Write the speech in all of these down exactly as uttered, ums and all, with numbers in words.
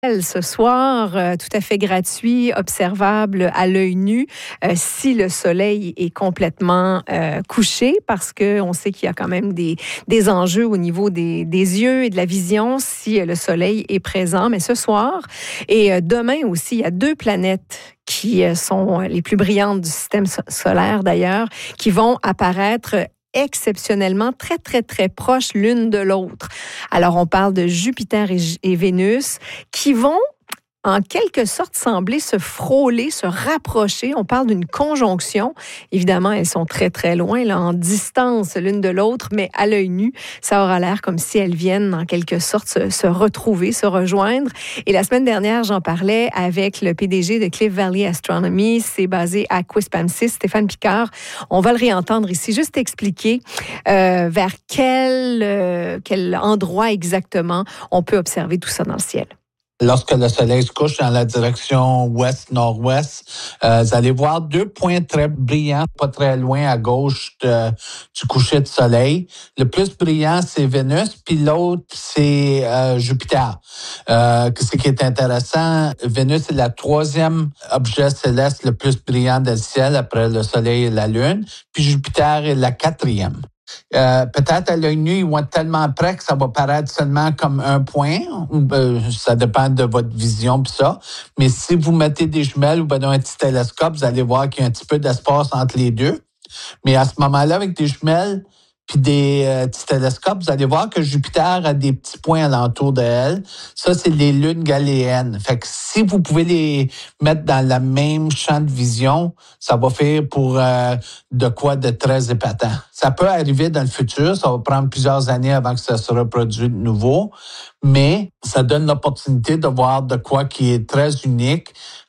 Ce soir, euh, tout à fait gratuit, observable à l'œil nu, euh, si le soleil est complètement euh, couché, parce qu'on sait qu'il y a quand même des, des enjeux au niveau des, des yeux et de la vision si euh, le soleil est présent. Mais ce soir et euh, demain aussi, il y a deux planètes qui euh, sont les plus brillantes du système so- solaire d'ailleurs, qui vont apparaître exceptionnellement très, très, très proches l'une de l'autre. Alors, on parle de Jupiter et, et Vénus qui vont en quelque sorte sembler se frôler, se rapprocher. On parle d'une conjonction. Évidemment, elles sont très, très loin, là, en distance l'une de l'autre, mais à l'œil nu, ça aura l'air comme si elles viennent en quelque sorte se, se retrouver, se rejoindre. Et la semaine dernière, j'en parlais avec le P D G de Cliff Valley Astronomy. C'est basé à Quispamsis, Stéphane Picard. On va le réentendre ici, juste expliquer euh, vers quel, euh, quel endroit exactement on peut observer tout ça dans le ciel. Lorsque le soleil se couche dans la direction ouest-nord-ouest, euh, vous allez voir deux points très brillants, pas très loin à gauche de, du coucher de soleil. Le plus brillant, c'est Vénus, puis l'autre, c'est euh, Jupiter. Euh, ce qui est intéressant, Vénus est le troisième objet céleste le plus brillant dans le ciel après le soleil et la lune, puis Jupiter est la quatrième. Euh, peut-être à l'œil nu, ils vont être tellement près que ça va paraître seulement comme un point. Ou, euh, ça dépend de votre vision pis ça. Mais si vous mettez des jumelles ou ben, un petit télescope, vous allez voir qu'il y a un petit peu d'espace entre les deux. Mais à ce moment-là, avec des jumelles puis des euh, petits télescopes, vous allez voir que Jupiter a des petits points alentour de elle. Ça, c'est les lunes galiléennes. Fait que si vous pouvez les mettre dans la même champ de vision, ça va faire pour euh, de quoi de très épatant. Ça peut arriver dans le futur, ça va prendre plusieurs années avant que ça se reproduise de nouveau, mais ça donne l'opportunité de voir de quoi qui est très unique.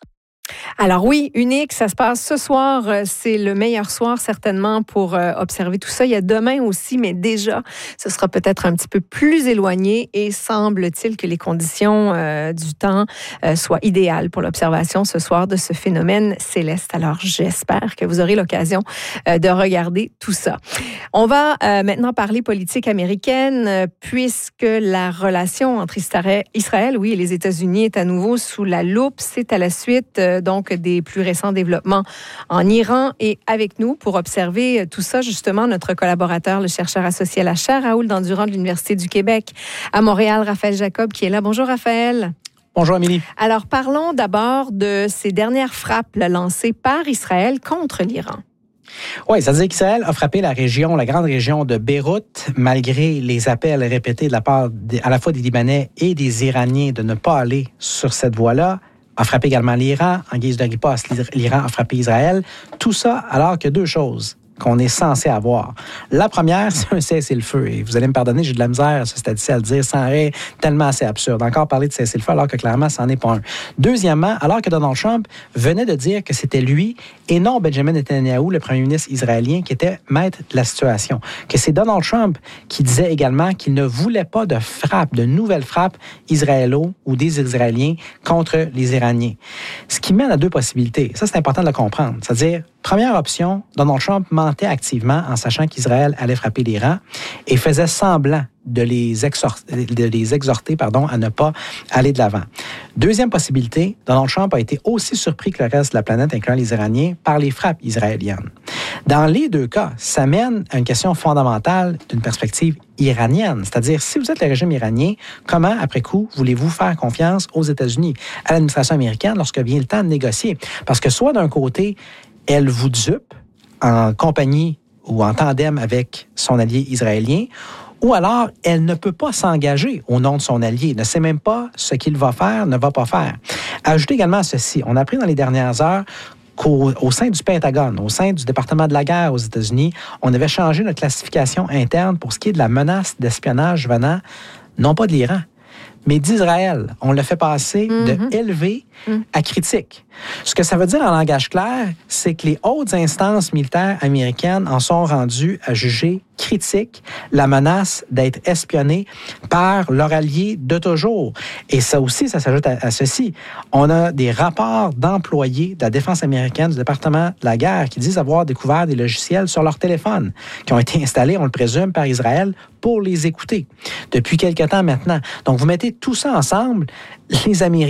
Alors oui, unique, ça se passe ce soir. C'est le meilleur soir certainement pour euh, observer tout ça. Il y a demain aussi, mais déjà, ce sera peut-être un petit peu plus éloigné et semble-t-il que les conditions euh, du temps euh, soient idéales pour l'observation ce soir de ce phénomène céleste. Alors j'espère que vous aurez l'occasion euh, de regarder tout ça. On va euh, maintenant parler politique américaine euh, puisque la relation entre Israël, oui, et les États-Unis est à nouveau sous la loupe. C'est à la suite euh, donc des plus récents développements en Iran. Et avec nous, pour observer tout ça, justement, notre collaborateur, le chercheur associé à la chaire Raoul Dandurand de l'Université du Québec à Montréal, Raphaël Jacob, qui est là. Bonjour, Raphaël. Bonjour, Amélie. Alors, parlons d'abord de ces dernières frappes lancées par Israël contre l'Iran. Oui, c'est-à-dire qu'Israël a frappé la région, la grande région de Beyrouth, malgré les appels répétés de la part de, à la fois des Libanais et des Iraniens de ne pas aller sur cette voie-là. A frappé également l'Iran. En guise de riposte, l'Iran a frappé Israël. Tout ça alors que deux choses qu'on est censé avoir. La première, c'est un cessez-le-feu. Et vous allez me pardonner, j'ai de la misère à ce stade-ci à le dire sans arrêt, tellement assez absurde. Encore parler de cessez-le-feu alors que clairement, ça n'en est pas un. Deuxièmement, alors que Donald Trump venait de dire que c'était lui et non Benjamin Netanyahu, le premier ministre israélien, qui était maître de la situation. Que c'est Donald Trump qui disait également qu'il ne voulait pas de frappe, de nouvelles frappes israélo ou des Israéliens contre les Iraniens. Ce qui mène à deux possibilités. Ça, c'est important de le comprendre. C'est-à-dire, première option, Donald Trump mentait activement en sachant qu'Israël allait frapper l'Iran et faisait semblant de les exhorter, de les exhorter pardon, à ne pas aller de l'avant. Deuxième possibilité, Donald Trump a été aussi surpris que le reste de la planète, incluant les Iraniens, par les frappes israéliennes. Dans les deux cas, ça mène à une question fondamentale d'une perspective iranienne. C'est-à-dire, si vous êtes le régime iranien, comment, après coup, voulez-vous faire confiance aux États-Unis, à l'administration américaine, lorsque vient le temps de négocier? Parce que soit d'un côté, elle vous dupe en compagnie ou en tandem avec son allié israélien, ou alors elle ne peut pas s'engager au nom de son allié, ne sait même pas ce qu'il va faire, ne va pas faire. Ajoutez également à ceci, on a appris dans les dernières heures qu'au au sein du Pentagone, au sein du département de la guerre aux États-Unis, on avait changé notre classification interne pour ce qui est de la menace d'espionnage venant, non pas de l'Iran, mais d'Israël. On l'a fait passer mm-hmm. de élevé mm. à critique. Ce que ça veut dire en langage clair, c'est que les hautes instances militaires américaines en sont rendues à juger critique la menace d'être espionné par leur allié de toujours. Et ça aussi, ça s'ajoute à, à ceci. On a des rapports d'employés de la défense américaine, du département de la guerre, qui disent avoir découvert des logiciels sur leur téléphone, qui ont été installés, on le présume, par Israël pour les écouter depuis quelque temps maintenant. Donc, vous mettez tout ça ensemble, les Américains